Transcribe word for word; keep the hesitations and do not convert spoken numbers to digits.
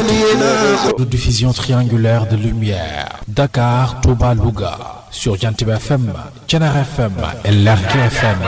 Diffusion triangulaire de lumière. Dakar, Touba, Louga. Sur Jantib F M, Thiénaba F M et Lergui F M.